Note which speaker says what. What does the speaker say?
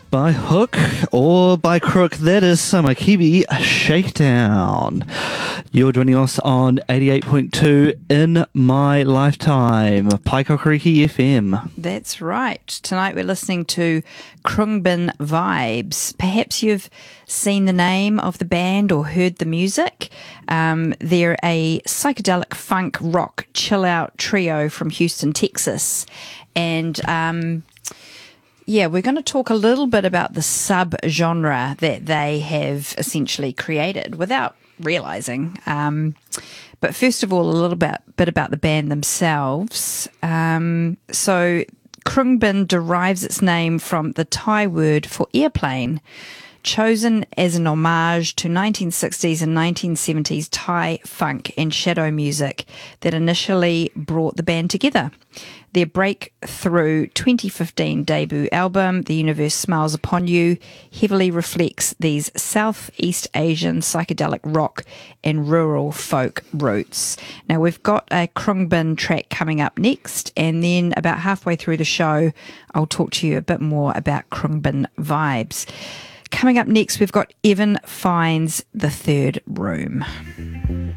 Speaker 1: By hook or by crook, that is Summer Kiwi Shakedown. You're joining us on 88.2 in my lifetime, Paikakariki FM.
Speaker 2: That's right. Tonight we're listening to Khruangbin Vibes. Perhaps you've seen the name of the band or heard the music. They're a psychedelic funk rock chill out trio from Houston, Texas. And we're going to talk a little bit about the sub-genre that they have essentially created without realizing. But first of all, a little bit about the band themselves. So Khruangbin derives its name from the Thai word for airplane, chosen as an homage to 1960s and 1970s Thai funk and shadow music that initially brought the band together. Their breakthrough 2015 debut album, The Universe Smiles Upon You, heavily reflects these Southeast Asian psychedelic rock and rural folk roots. Now, we've got a Khruangbin track coming up next, and then about halfway through the show, I'll talk to you a bit more about Khruangbin Vibes. Coming up next, we've got Evan Finds The Third Room.